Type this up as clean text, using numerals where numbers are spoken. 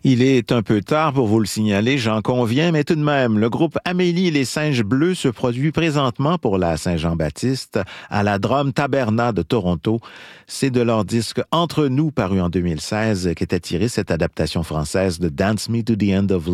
Il est un peu tard pour vous le signaler, j'en conviens, mais tout de même, le groupe Amélie et les Singes Bleus se produit présentement pour la Saint-Jean-Baptiste à la Drum Taberna de Toronto. C'est de leur disque Entre nous, paru en 2016, qu'était tirée cette adaptation française de Dance Me to the End of